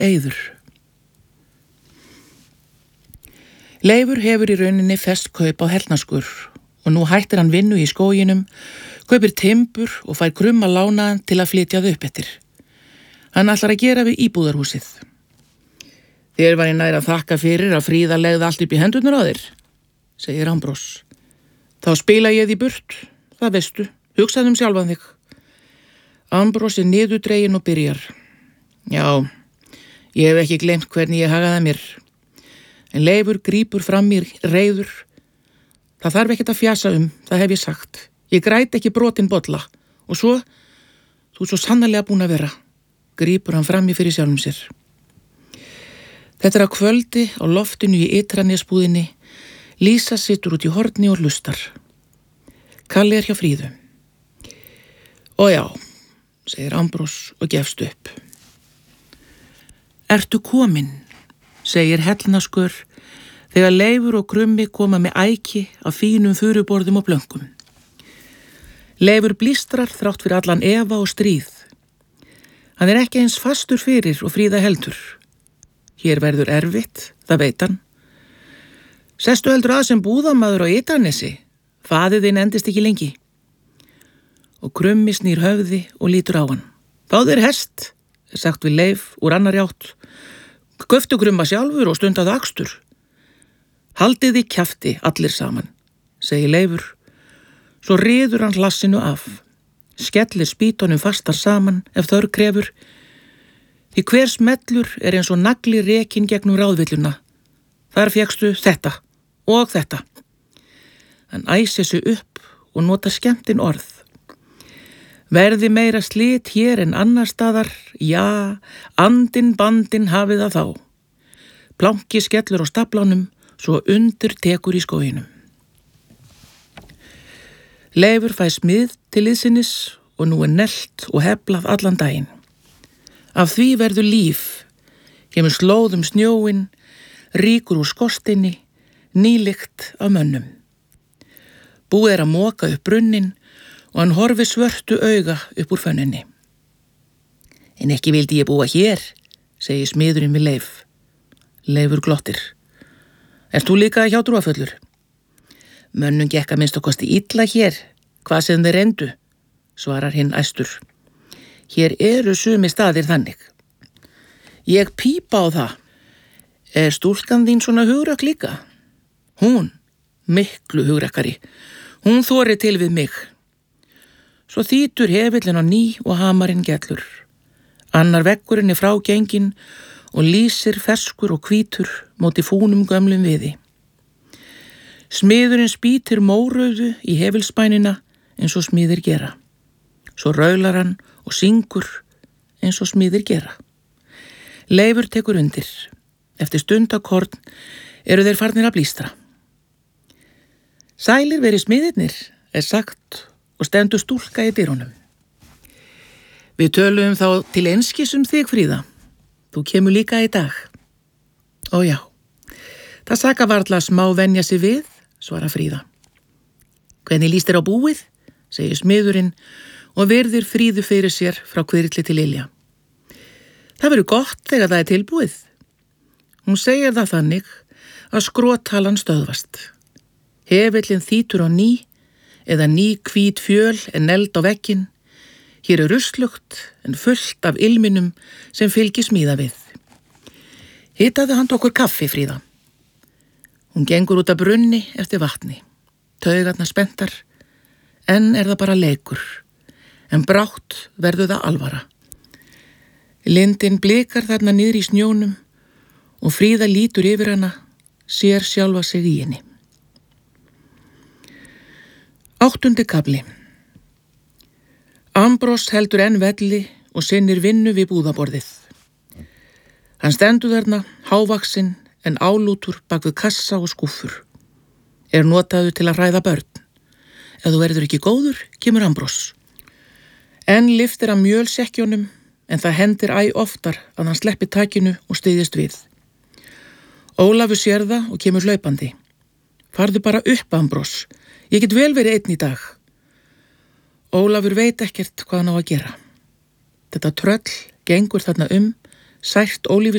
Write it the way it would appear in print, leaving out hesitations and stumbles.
Eiður. Leifur hefur í rauninni fest kaup á Hellnaskur og nú hættir hann vinnu í skóginum, kaupir timbur og fær krumma lánaðan til að flytja þau upp eftir. Hann ætlar að gera við íbúðarhúsið. Þér var ég nær að þakka fyrir að Fríða legði allt upp í hendurnar á þér, segir Ambrós. Þá spila ég því burt, það veistu, hugsaðu sjálfan þig. Ambrós er niðurdreginn og byrjar. Já, ég hef ekki gleymt hvernig ég hagaði mér. En Leifur grípur fram mér reiður. Það þarf ekkert að fjasa það hef ég sagt. Ég græt ekki brotin bolla. Og svo, þú svo sannarlega búin að vera, grípur hann fram í fyrir sjálfum sér. Þetta er að kvöldi á loftinu í Ytranesbúðinni. Lísa situr út í horni og hlustar. Kalli er hjá Fríðu. Ó já, segir Ambrós og gefst upp. Ertu komin, segir Hellnaskur þegar Leifur og Krummi koma með æki af fínum furuborðum og blönkum. Leifur blístrar þrátt fyrir allan efa og stríð. Hann er ekki eins fastur fyrir og Fríða heldur. Hér verður erfitt, það veit hann. Sestu heldur að sem búðamaður á Ytranesi, faðið þinn endist ekki lengi. Og Krummi snýr höfði og lítur á hann. Fáðu þér hest, er sagt við Leif úr annarri átt. Göftu Krumma sjálfur og stundaðu akstur. Haldið þið kjafti allir saman, segir Leifur. Svo riður hann hlassinu af. Skellir spýtunum fastar saman ef þörf krefur. Því hver smellur er eins og nagli rekinn gegnum ráðvilluna. Þar fékkstu þetta og þetta. Hann æsir sig upp og notar skemmtin orð. Verði meira slit hér en annar staðar, já, andinn bandinn hafið það þá. Planki skellur á staflánum, svo undur tekur í skóginum. Leifur fæ smið til liðsinnis og nú er nellt og heflað allan daginn. Af því verður líf, kemur slóðum snjóin, ríkur úr skorsteinni, nýlykt af mönnum. Búið er að moka upp brunnin og hann horfi svörtu auga upp úr fönninni. En ekki vildi ég búa hér, segir smiðurinn við Leif. Leifur glottir. Ert þú líka hjátrúarfullur? Mönnum gekk að minnst og kosti illa hér, hvað sem þeir reyndu, svarar hinn æstur. Hér eru sumi staðir þannig. Ég pípa á það. Er stúlkan þín svona hugrakk líka? Hún, miklu hugrakkari. Hún þorir til við mig. Svo þýtur hefillin á ný og hamarinn gellur. Annar veggurinn er frágenginn og lýsir ferskur og hvítur móti fúnum gömlum viði. Smiðurinn spýtir mórauðu í hefilspænina eins og smiðir gera. Svo raular hann og syngur eins og smiðir gera. Leifur tekur undir. Eftir stundakorn eru þeir farnir að blístra. Sælir verið smiðirnir, er sagt og stendur stúlka í dyrunum. Við töluðum þá til einskis þig, Fríða. Þú kemur líka í dag. Ó já, það saka varla smá venja sig við, svarar Fríða. Hvernig líst þér á búið, segir smiðurinn og virðir Fríðu fyrir sér frá hvirfli til ilja. Það verður gott þegar það er tilbúið. Hún segir það þannig að skrottalan stöðvast. Hefillin þýtur á ný eða ný hvít fjöl en neld á vegginn. Hér er ruslugt en fullt af ilminum sem fylgir smíða við. Hitaðu handa okkur kaffi, Fríða. Hún gengur út af brunni eftir vatni. Taugarnar spenntar. Enn er það bara leikur. En brátt verður það alvara. Lindin blikar þarna niður í snjónum og Fríða lítur yfir hana, sér sjálfa sig í henni. 8. kafli. Ambrós heldur enn velli og sinnir vinnu við búðaborðið. Hann stendur þarna, hávaxinn en álútur bak við kassa og skúffur. Er notaður til að hræða börn. Ef þú verður ekki góður, kemur Ambrós. Enn lyftir hann mjölsekkjónum en það hendir æ oftar að hann sleppi takinu og styðjast við. Ólafur sér það og kemur hlaupandi. Farðu bara upp, Ambrós. Ég get vel verið einn í dag. Ólafur veit ekkert hvað hann á að gera. Þetta tröll gengur þarna sært ólífi